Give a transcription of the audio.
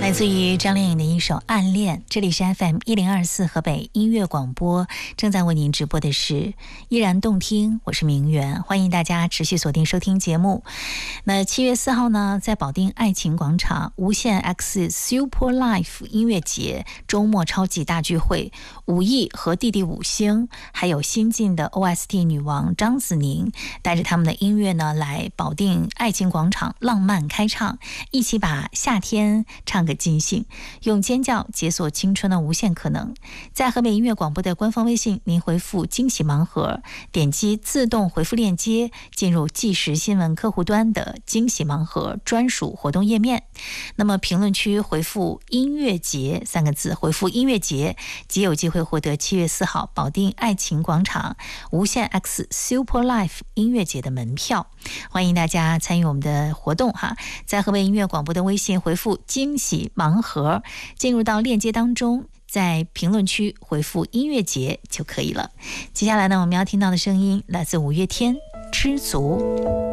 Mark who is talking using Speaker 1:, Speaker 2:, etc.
Speaker 1: 来自于张靓颖的一首《暗恋》，这里是 FM1024 河北音乐广播，正在为您直播的是依然动听，我是明媛，欢迎大家持续锁定收听节目。那7月4号呢，在保定爱情广场无限 X Super Life 音乐节周末超级大聚会，武艺和弟弟五星，还有新晋的 OST 女王张子宁，带着他们的音乐呢，来保定爱情广场浪漫开唱，一起把夏天唱个尽兴，用尖叫解锁青春的无限可能。在河北音乐广播的官方微信，您回复惊喜盲盒，点击自动回复链接，进入即时新闻客户端的惊喜盲盒专属活动页面。那么评论区回复音乐节3个字，回复音乐节，即有机会获得7月4号保定爱情广场无限 X Super Life 音乐节的门票。欢迎大家参与我们的活动哈，在河北音乐广播的微信回复惊喜盲盒，进入到链接当中，在评论区回复音乐节就可以了。接下来呢，我们要听到的声音来自五月天，知足。